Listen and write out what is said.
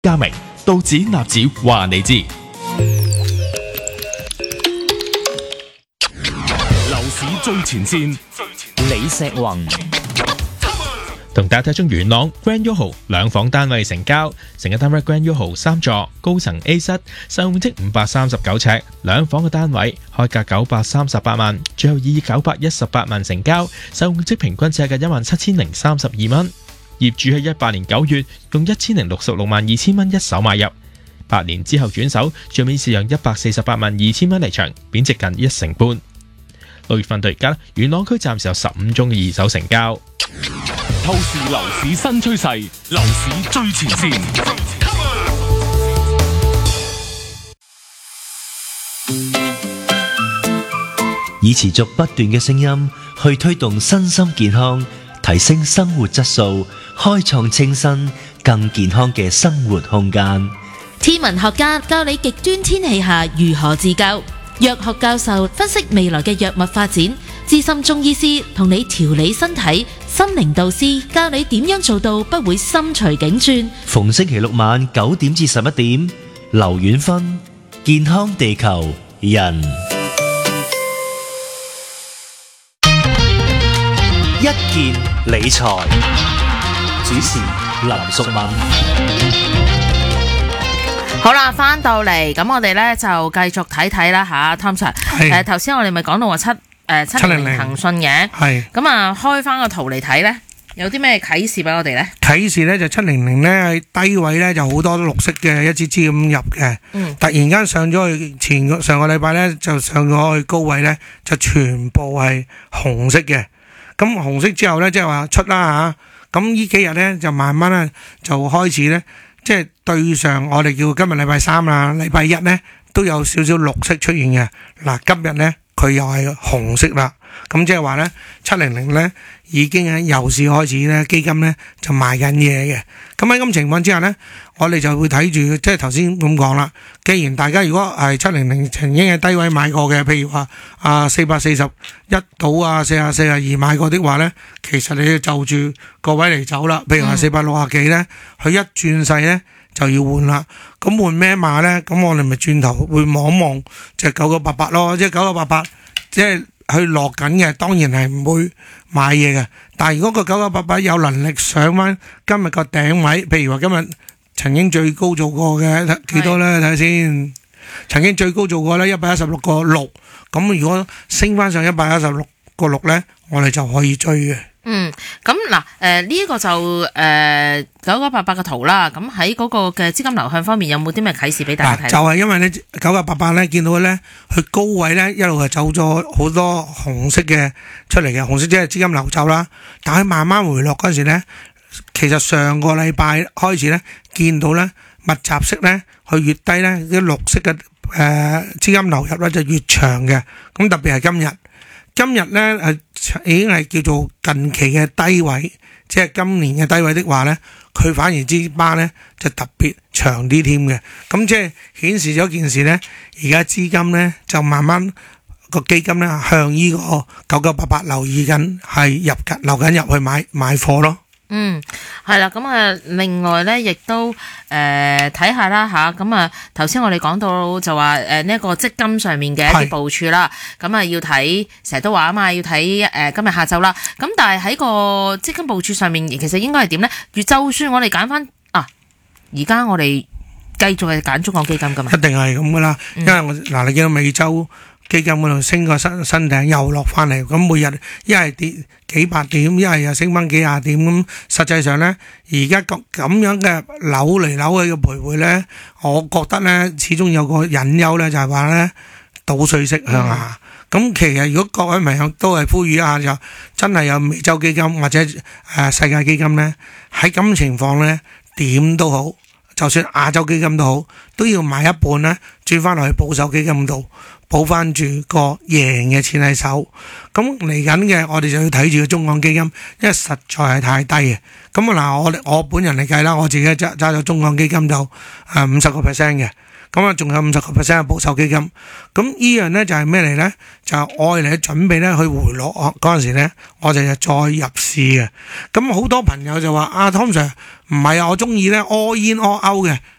嘉明道指納指話你知。樓市最前線， 李石宏同大家睇中元朗 Grand YOHO 兩房單位成交，成個單位 Grand YOHO 3座，高層 A 室，實用面積539尺，兩房嘅單位開價938萬，最後以918萬成交，實用面積平均呎價17032蚊。業主喺18年9月用1066萬2千蚊一手買入，8年之後轉手，最尾市讓148萬2千蚊離場，貶值近1成半。6月份到而家，元朗區暫時有15宗嘅二手成交。 透視樓市新趨勢，樓市最前線。 以持續不斷嘅聲音去推動身心健康，提升生活質素，開創清新更健康嘅生活空間。 天文學家教你極端天氣下如何自救，藥學教授分析未來嘅藥物發展，資深中醫師同你調理身體，心靈導師教你點樣做到不會心隨境轉。 逢星期六晚9點至11點，劉遠芬健康地球人一件理財，主持林淑敏。 好啦，翻到嚟，咁我哋咧就繼續睇睇啦吓 Tom Sir。頭先我哋咪講到話700騰訊嘅， 係咁啊開翻個圖嚟睇咧，有啲咩啟示俾我哋咧？ 啟示咧就700咧喺低位咧就好多綠色嘅一支支咁入嘅，突然間上咗去上個禮拜咧就上咗去高位咧就全部係紅色嘅，咁紅色之後咧即係話出啦吓，咁呢幾日咧就慢慢咧就開始咧。即係對上我哋叫今日禮拜3啦，禮拜1咧都有少少綠色出現嘅。嗱，今日咧佢又係紅色啦。咁即係話咧700咧已經喺牛市開始咧，基金咧就賣緊嘢嘅。咁喺咁情況之下咧，我哋就會睇住，即係頭先咁講啦。既然大家如果係700曾經喺低位買過嘅，譬如話441到44、42買過的話咧，其實你要就住個位嚟走啦。譬如話460幾咧，佢一轉勢咧就要換啦。咁換咩碼咧？咁我哋咪轉頭會望一望就9988咯，即係9988，即係。佢落緊嘅，當然係唔會買嘢嘅。但係如果個9988有能力上翻今日個頂位，譬如話今日曾經最高做過嘅幾多咧？睇下先，曾經最高做過咧116.6。咁如果升翻上116.6咧，我哋就可以追嘅。 咁嗱，呢一個就9988嘅圖啦。咁喺嗰個嘅資金流向方面，有冇啲咩啟示俾大家睇？ 就係因為咧9988咧，見到咧，佢高位咧一路係走咗好多紅色嘅出嚟嘅，紅色即係資金流走啦。但係慢慢回落嗰時咧，其實上個禮拜開始咧，見到咧密集式咧，佢越低咧，啲綠色嘅資金流入咧就越長嘅。咁特別係今日咧已經係叫做近期嘅低位，即係今年嘅低位的話咧，佢反而之巴咧就特別長啲添嘅。咁即係顯示咗件事咧，而家資金咧就慢慢個基金咧向呢個9988留意緊，係流緊入去買貨咯。 係啦，咁啊，另外咧，亦都睇下啦吓，咁啊，頭先我哋講到就話呢一個積金上面嘅一啲部署啦，咁啊要睇，成日都話啊嘛，要睇今日下晝啦，咁但係喺個積金部署上面，其實應該係點咧？就算我哋揀翻而家我哋繼續係揀中國基金噶嘛， 一定係咁噶啦，因為你見到美洲基金嗰度升個新頂又落翻嚟，咁每日一係跌幾百點，一係又升翻幾廿點，咁實際上咧，而家咁樣嘅扭嚟扭去嘅徘徊咧，我覺得咧始終有個隱憂咧，就係話咧倒稅息向下。咁其實如果各位朋友都係呼籲一下，就真係有美洲基金或者世界基金咧，喺咁情況咧點都好，就算亞洲基金都好，都要買一半咧轉翻落去保守基金度。保翻住個贏嘅錢喺手，咁嚟緊嘅我哋就要睇住個中港基金，因為實在係太低嘅。咁嗱，我本人嚟計啦，我自己揸咗中港基金就50% 嘅，咁啊仲有50% 嘅保守基金。咁呢樣咧就係咩嚟咧？就係愛嚟準備咧去回落嗰陣時咧，我就再入市嘅。咁好多朋友就話Tom Sir 唔係啊，我中意咧 all in all out 嘅。